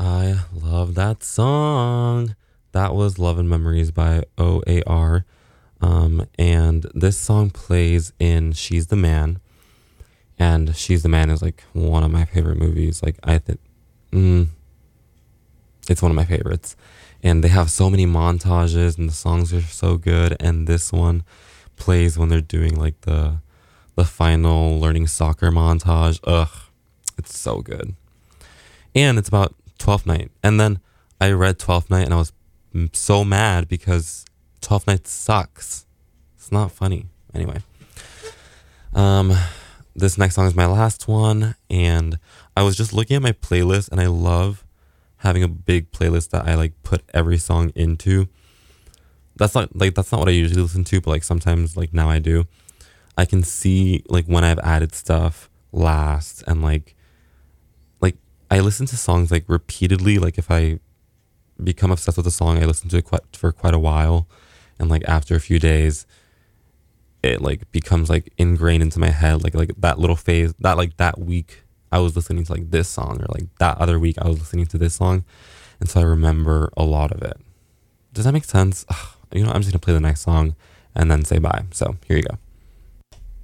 I love that song. That was Love and Memories by OAR. And this song plays in She's the Man. And She's the Man is like one of my favorite movies. Like, I think it's one of my favorites. And they have so many montages and the songs are so good. And this one plays when they're doing like the final learning soccer montage. Ugh, it's so good. And it's about 12th Night. And then I read 12th Night and I was so mad because 12th Night sucks. It's not funny. Anyway. This next song is my last one, and I was just looking at my playlist, and I love having a big playlist that I like put every song into. That's not what I usually listen to, but like sometimes like now I do. I can see like when I've added stuff last, and like I listen to songs like repeatedly. Like if I become obsessed with a song, I listen to it for quite a while, and like after a few days it like becomes like ingrained into my head, like that little phase that like that week I was listening to like this song, or like that other week I was listening to this song, and so I remember a lot of it. Does that make sense? Ugh, I'm just gonna play the next song and then say bye. So here you go.